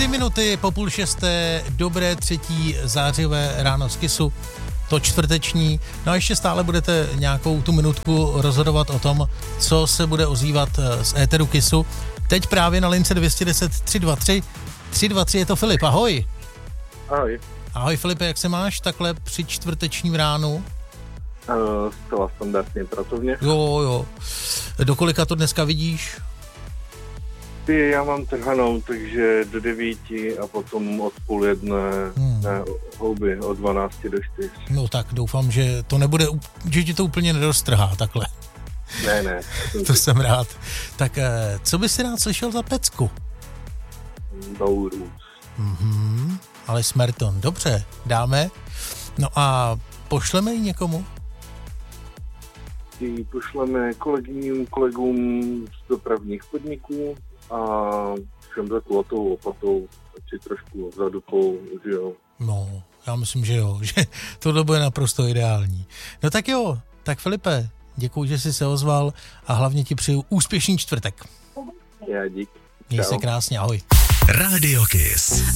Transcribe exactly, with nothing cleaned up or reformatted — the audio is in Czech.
Tři minuty po půl šesté, dobré třetí zářivé ráno z Kissu, to čtvrteční. No a ještě stále budete nějakou tu minutku rozhodovat o tom, co se bude ozývat z éteru Kissu. Teď právě na lince dvě stě deset tři dva tři. tři dva tři je to Filip, ahoj. Ahoj. Ahoj Filipe, jak se máš takhle při čtvrtečním ránu? Uh, zcela standardně pracovně. Jo, jo. Do kolika to dneska vidíš? Ty, já mám trhanou, takže do devíti a potom od půl jedné, hmm. ne, houby od dvanácti do čtyř. No tak doufám, že to nebude, že ti to úplně nedoztrhá takhle. Ne, ne. To jsem rád. Tak co bys si rád slyšel za pecku? No Roots. Mhm, ale Smerton, dobře, dáme. No a pošleme ji někomu? Ty pošleme kolegyním, kolegům z dopravních podniků a všem takovou tou lopatou, ať si trošku zadupou, že jo. No, já myslím, že jo, že tohle bude naprosto ideální. No tak jo, tak Filipe, děkuji, že jsi se ozval a hlavně ti přeju úspěšný čtvrtek. Já dík. Měj se krásně, ahoj. Radio Kiss.